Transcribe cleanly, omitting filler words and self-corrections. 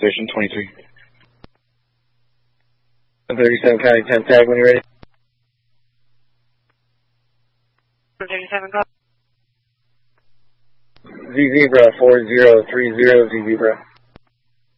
Station 23. 37 County 10 tag when you're ready. 37 call. Z Zebra 4030 Z Zebra.